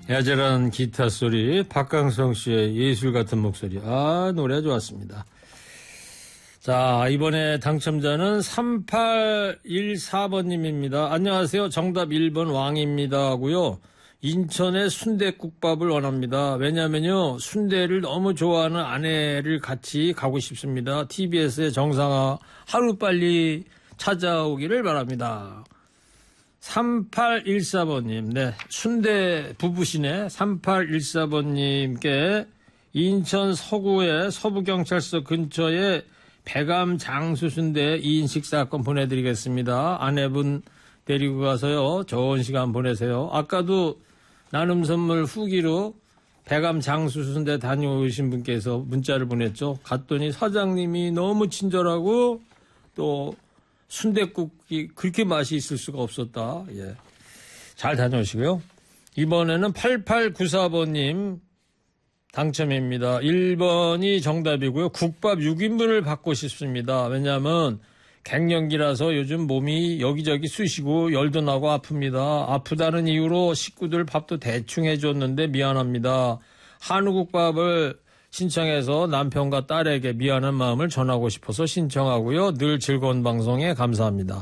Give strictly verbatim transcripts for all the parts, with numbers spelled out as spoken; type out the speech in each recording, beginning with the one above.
애절한 기타 소리, 박강성 씨의 예술 같은 목소리. 아, 노래 좋았습니다. 자, 이번에 당첨자는 삼팔일사 번님입니다. 안녕하세요. 정답 일 번 왕입니다 하고요. 인천의 순댓국밥을 원합니다. 왜냐면요, 순대를 너무 좋아하는 아내를 같이 가고 싶습니다. 티비에스의 정상화 하루빨리 찾아오기를 바랍니다. 삼팔일사 번님, 네, 순대 부부시네. 삼팔일사 번님께 인천 서구의 서부경찰서 근처에 배감 장수순대 이 인식 사건 보내드리겠습니다. 아내분 데리고 가서요, 좋은 시간 보내세요. 아까도 나눔 선물 후기로 배감 장수순대 다녀오신 분께서 문자를 보냈죠. 갔더니 사장님이 너무 친절하고 또 순댓국이 그렇게 맛이 있을 수가 없었다. 예. 잘 다녀오시고요. 이번에는 팔팔구사 번님 당첨입니다. 일 번이 정답이고요. 국밥 육 인분을 받고 싶습니다. 왜냐하면 갱년기라서 요즘 몸이 여기저기 쑤시고 열도 나고 아픕니다. 아프다는 이유로 식구들 밥도 대충 해줬는데 미안합니다. 한우국밥을 신청해서 남편과 딸에게 미안한 마음을 전하고 싶어서 신청하고요. 늘 즐거운 방송에 감사합니다.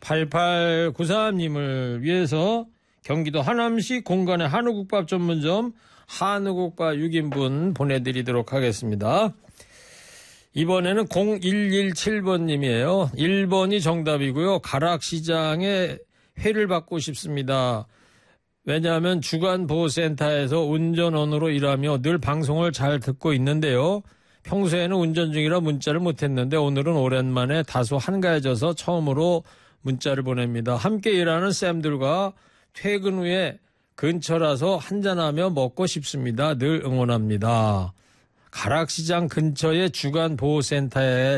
팔팔구삼님을 위해서 경기도 하남시 공간의 한우국밥 전문점 한우국밥 육 인분 보내드리도록 하겠습니다. 이번에는 공일일칠 번님이에요. 일 번이 정답이고요. 가락시장에 회를 받고 싶습니다. 왜냐하면 주간보호센터에서 운전원으로 일하며 늘 방송을 잘 듣고 있는데요. 평소에는 운전 중이라 문자를 못했는데 오늘은 오랜만에 다소 한가해져서 처음으로 문자를 보냅니다. 함께 일하는 쌤들과 퇴근 후에 근처라서 한잔하며 먹고 싶습니다. 늘 응원합니다. 가락시장 근처의 주간보호센터에